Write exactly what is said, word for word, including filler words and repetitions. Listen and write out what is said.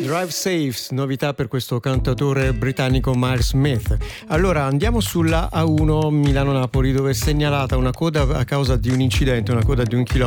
Drive Safe, novità per questo cantautore britannico Miles Smith. Allora andiamo sulla A uno Milano-Napoli, dove è segnalata una coda a causa di un incidente, una coda di un chilometro